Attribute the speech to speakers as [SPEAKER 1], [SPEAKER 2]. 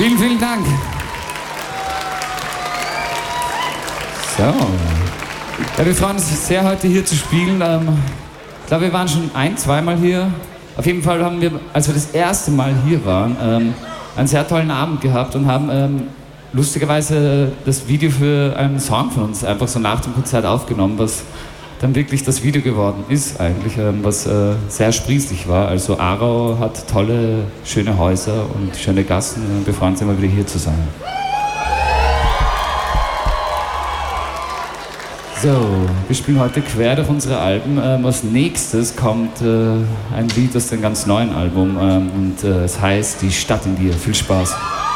[SPEAKER 1] Vielen, vielen Dank. So. Ja, wir freuen uns sehr, heute hier zu spielen. Ich glaube, wir waren schon zweimal hier. Auf jeden Fall haben wir, als wir das erste Mal hier waren, einen sehr tollen Abend gehabt und haben lustigerweise das Video für einen Song von uns einfach so nach dem Konzert aufgenommen, was dann wirklich das Video geworden ist eigentlich, was sehr sprießlich war. Also Aarau hat tolle, schöne Häuser und schöne Gassen. Wir freuen uns immer wieder hier zu sein. So, wir spielen heute quer durch unsere Alben. Als nächstes kommt ein Lied aus dem ganz neuen Album und es heißt Die Stadt in dir. Viel Spaß.